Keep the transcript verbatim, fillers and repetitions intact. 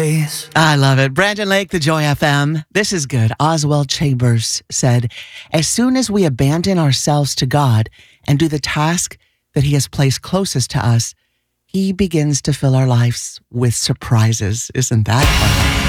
days. I love it. Brandon Lake, the Joy F M. This is good. Oswald Chambers said, as soon as we abandon ourselves to God and do the task that he has placed closest to us, he begins to fill our lives with surprises. Isn't that fun?